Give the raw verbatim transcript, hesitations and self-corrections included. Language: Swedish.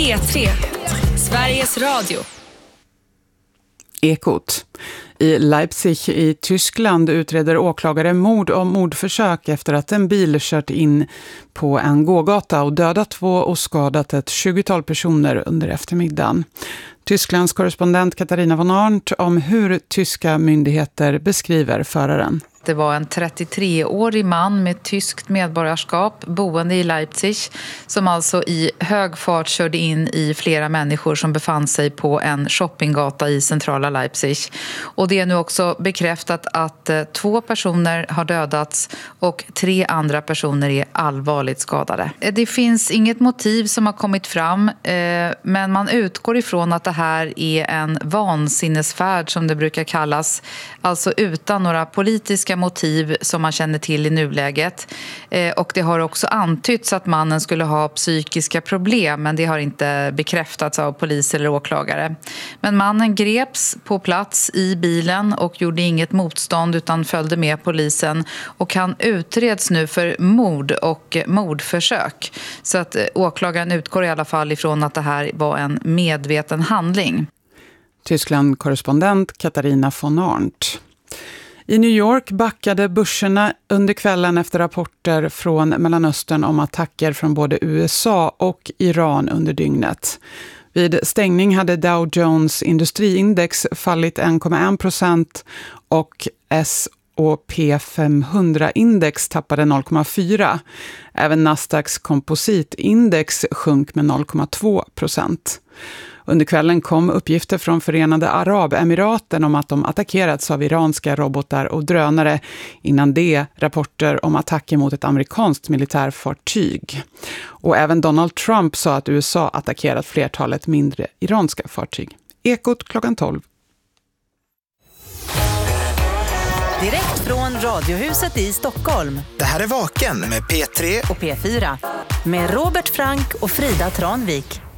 P tre, Sveriges Radio. Ekot. I Leipzig i Tyskland utreder åklagare mord och mordförsök efter att en bil kört in på en gågata och dödat två och skadat ett tjugotal personer under eftermiddagen. Tysklands korrespondent Katarina von Arndt om hur tyska myndigheter beskriver föraren. Det var en trettiotreårig man med tyskt medborgarskap boende i Leipzig som alltså i hög fart körde in i flera människor som befann sig på en shoppinggata i centrala Leipzig. Och det är nu också bekräftat att två personer har dödats och tre andra personer är allvarligt skadade. Det finns inget motiv som har kommit fram, men man utgår ifrån att det här är en vansinnesfärd som det brukar kallas, alltså utan några politiska motiv som man känner till i nuläget. Eh, och det har också antytts att mannen skulle ha psykiska problem, men det har inte bekräftats av polis eller åklagare. Men mannen greps på plats i bilen och gjorde inget motstånd utan följde med polisen, och han utreds nu för mord och mordförsök. Så att eh, åklagaren utgår i alla fall ifrån att det här var en medveten handling. Tyskland-korrespondent Katarina von Arndt. I New York backade börserna under kvällen efter rapporter från Mellanöstern om attacker från både U S A och Iran under dygnet. Vid stängning hade Dow Jones industriindex fallit en komma en procent och S och P femhundra-index tappade noll komma fyra. Även Nasdaqs kompositindex sjönk med noll komma två procent. Under kvällen kom uppgifter från Förenade Arabemiraten om att de attackerats av iranska robotar och drönare. Innan det rapporter om attacker mot ett amerikanskt militärfartyg. Och även Donald Trump sa att U S A attackerat flertalet mindre iranska fartyg. Ekot klockan tolv. Direkt från Radiohuset i Stockholm. Det här är Vaken med P tre och P fyra. Med Robert Frank och Frida Tranvik.